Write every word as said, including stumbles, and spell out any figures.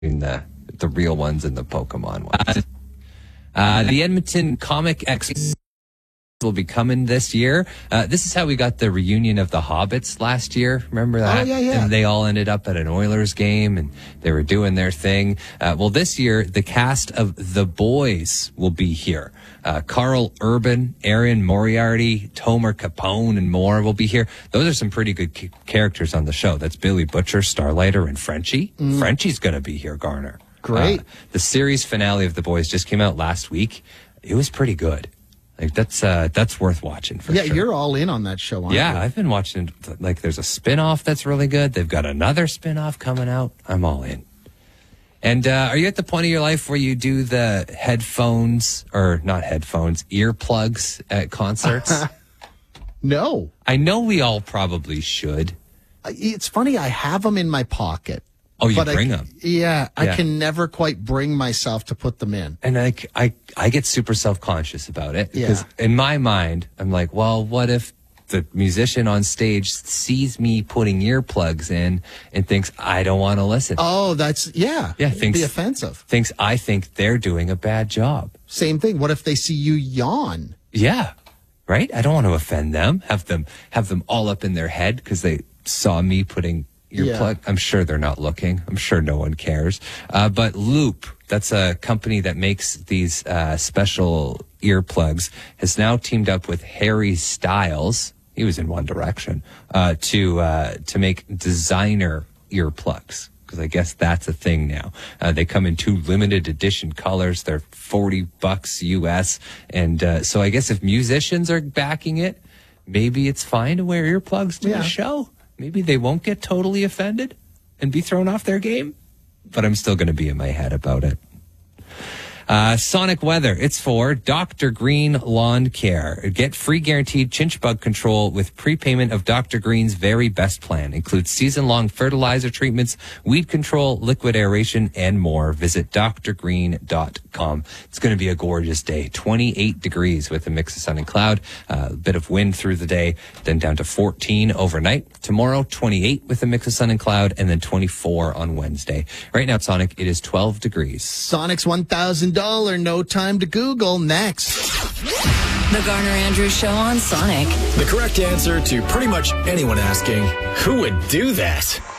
the the real ones and the Pokemon ones. Uh, the Edmonton Comic Expo will be coming this year. Uh, this is how we got the reunion of the Hobbits last year. Remember that? Oh, yeah, yeah. And they all ended up at an Oilers game and they were doing their thing. Uh, well, this year, the cast of The Boys will be here. Uh, Carl Urban, Aaron Moriarty, Tomer Capone, and more will be here. Those are some pretty good c- characters on the show. That's Billy Butcher, Starlighter, and Frenchie. Mm. Frenchie's going to be here, Garner. Great. Uh, the series finale of The Boys just came out last week. It was pretty good. Like that's uh, that's worth watching for yeah, sure. You're all in on that show, aren't yeah, you? I've been watching. Like, there's a spinoff that's really good. They've got another spinoff coming out. I'm all in. And uh, are you at the point of your life where you do the headphones, or not headphones, earplugs at concerts? No. I know we all probably should. It's funny, I have them in my pocket. Oh, you but bring I, them? Yeah, I Yeah. can never quite bring myself to put them in. And I, I, I get super self-conscious about it. Because Yeah. in my mind, I'm like, well, what if the musician on stage sees me putting earplugs in and thinks I don't want to listen? Oh, that's, yeah. Yeah, It'd thinks- be offensive. Thinks I think they're doing a bad job. Same thing. What if they see you yawn? Yeah, right? I don't want to offend them, have them have them all up in their head because they saw me putting earplug. Yeah. I'm sure they're not looking. I'm sure no one cares. Uh, but Loop, that's a company that makes these uh, special earplugs, has now teamed up with Harry Styles. He was in One Direction uh, to uh, to make designer earplugs. Because I guess that's a thing now. Uh, they come in two limited edition colors. They're forty bucks U S. And uh, so I guess if musicians are backing it, maybe it's fine to wear earplugs to Yeah. the show. Maybe they won't get totally offended and be thrown off their game. But I'm still going to be in my head about it. Uh, Sonic Weather. It's for Doctor Green Lawn Care. Get free guaranteed chinch bug control with prepayment of Doctor Green's very best plan. Includes season-long fertilizer treatments, weed control, liquid aeration, and more. Visit d r green dot com. It's going to be a gorgeous day. twenty-eight degrees with a mix of sun and cloud. Uh, a bit of wind through the day, then down to fourteen overnight. Tomorrow, twenty-eight with a mix of sun and cloud, and then twenty-four on Wednesday. Right now, Sonic, it is twelve degrees. Sonic's one thousand dollars no time to Google next. The Garner Andrews Show on Sonic. The correct answer to pretty much anyone asking, who would do that?